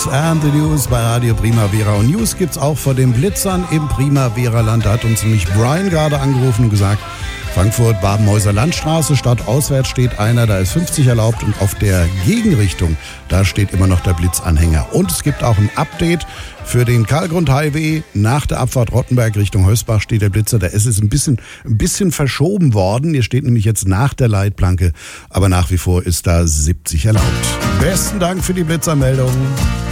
Blitz and the News bei Radio Primavera. Und News gibt's auch vor den Blitzern im Primavera-Land. Da hat uns nämlich Brian gerade angerufen und gesagt, Frankfurt, Babenhäuser Landstraße, stadtauswärts steht einer, da ist 50 erlaubt und auf der Gegenrichtung, da steht immer noch der Blitzanhänger. Und es gibt auch ein Update für den Karlgrund-Highway. Nach der Abfahrt Rottenberg Richtung Hösbach steht der Blitzer, da ist es ein bisschen verschoben worden. Ihr steht nämlich jetzt nach der Leitplanke, aber nach wie vor ist da 70 erlaubt. Besten Dank für die Blitzermeldung.